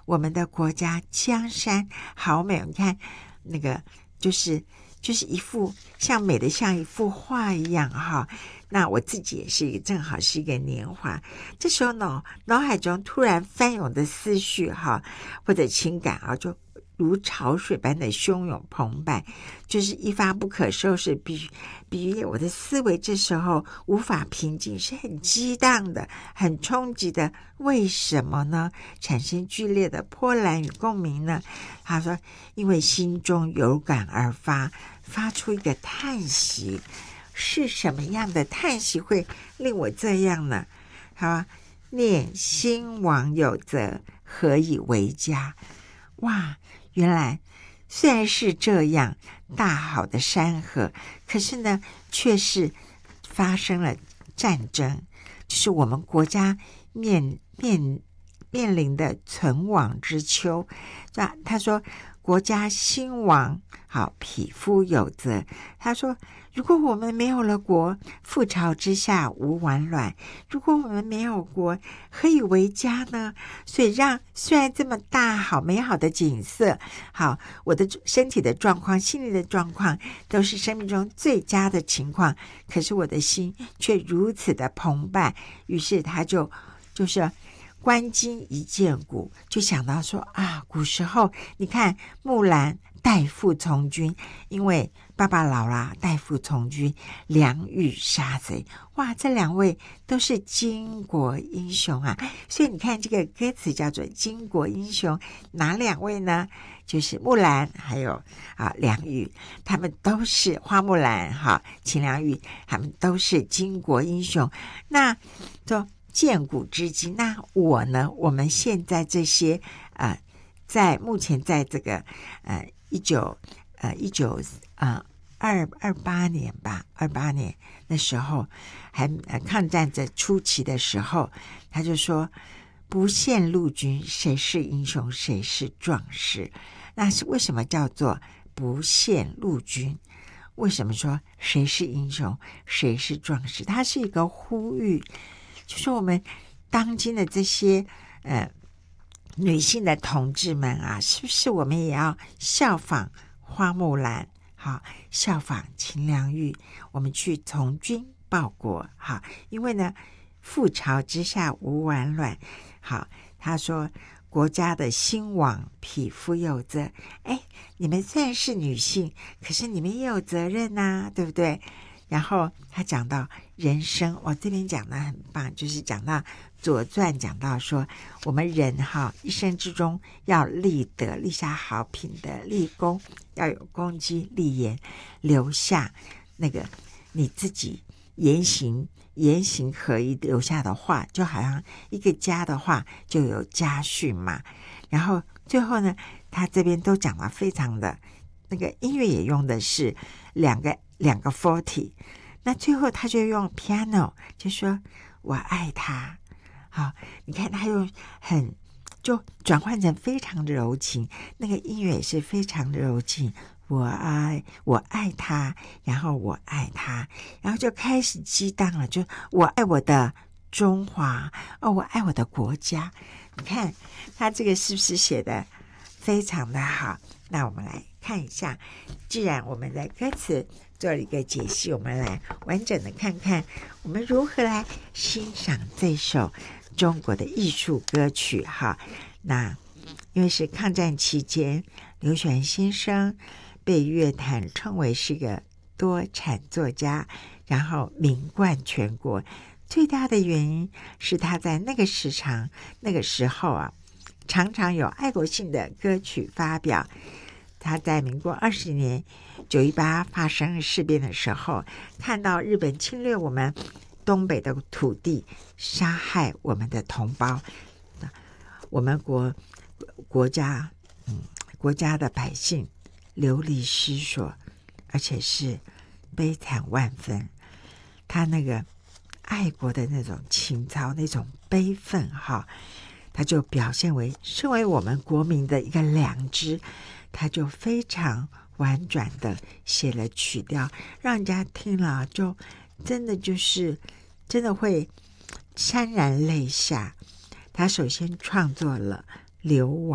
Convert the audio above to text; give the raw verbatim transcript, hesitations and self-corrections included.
我们的国家江山好美，你看那个就是就是一幅像美的像一幅画一样哈。那我自己也是一个正好是一个年华，这时候呢，脑海中突然翻涌的思绪哈，或者情感啊，就如潮水般的汹涌澎湃，就是一发不可收拾。比比喻我的思维这时候无法平静，是很激荡的，很冲击的。为什么呢？产生剧烈的波澜与共鸣呢？他说，因为心中有感而发，发出一个叹息。是什么样的叹息会令我这样呢？好，念兴亡有则，何以为家？哇，原来虽然是这样大好的山河，可是呢，却是发生了战争，就是我们国家面面面临的存亡之秋。他说，国家兴亡，好，匹夫有责。他说，如果我们没有了国，覆巢之下无完卵；如果我们没有国，何以为家呢？所以让虽然这么大好美好的景色，好，我的身体的状况、心理的状况都是生命中最佳的情况，可是我的心却如此的澎湃。于是他就就是观今一见古，就想到说啊，古时候你看木兰代父从军，因为爸爸老了，代父从军，梁玉杀贼。哇，这两位都是巾帼英雄啊！所以你看这个歌词叫做巾帼英雄，哪两位呢？就是木兰还有啊梁玉，他们都是花木兰哈，秦梁玉，他们都是巾帼英雄。那就见古知今。那我呢？我们现在这些呃，在目前在这个呃一九呃一九呃二二八年吧，二八年那时候还、呃、抗战在初期的时候，他就说不羡陆军，谁是英雄，谁是壮士。那是为什么叫做不羡陆军？为什么说谁是英雄，谁是壮士？它是一个呼吁。就是我们当今的这些呃女性的同志们啊，是不是我们也要效仿花木兰，好，效仿秦梁玉，我们去从军报国，好，因为呢，覆巢之下无完卵，好，他说国家的兴亡，匹夫有责。哎，你们虽然是女性，可是你们也有责任呐、啊，对不对？然后他讲到人生，我这边讲的很棒，就是讲到左传讲到说，我们人哈一生之中要立德，立下好品德，立功，要有功绩，立言，留下那个你自己言行言行合一留下的话，就好像一个家的话就有家训嘛。然后最后呢，他这边都讲了非常的那个音乐也用的是两个两个 forty， 那最后他就用 piano 就说我爱他。好，你看他用很就转换成非常的柔情，那个音乐也是非常的柔情，我爱我爱他，然后我爱他，然后就开始激荡了，就我爱我的中华，哦，我爱我的国家。你看他这个是不是写的非常的好？那我们来看一下，既然我们的歌词做了一个解析，我们来完整的看看我们如何来欣赏这首中国的艺术歌曲哈。那因为是抗战期间，刘选先生被乐坛称为是个多产作家，然后名冠全国。最大的原因是他在那个时长那个时候啊，常常有爱国性的歌曲发表。他在民国二十年九一八发生事变的时候，看到日本侵略我们东北的土地，杀害我们的同胞，我们国国家嗯国家的百姓流离失所，而且是悲惨万分。他那个爱国的那种情操，那种悲愤哈，他就表现为身为我们国民的一个良知，他就非常婉转的写了曲调，让人家听了就真的就是真的会潸然泪下。他首先创作了《流亡》。